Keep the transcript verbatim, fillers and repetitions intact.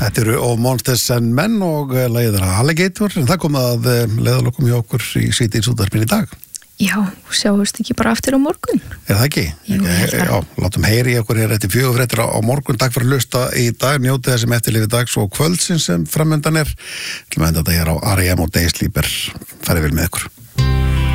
Þetta eru og Monsters and Men og lagið þeirra Alligator, en það kom að leiðalokum hjá okkur í Síðdeis útvarpinu í dag. Já, sjáumst ekki bara aftur á morgun. Er það ekki? Jú, ég held Já, látum heyri í okkur hér eftir fjögur fréttir á morgun. Takk fyrir að hlusta í dag, njótið þessum eftirlifi dags og kvöldsins sem framöndan er. Til með þetta hér á R E M og Daysleeper. Farið vel með ykkur.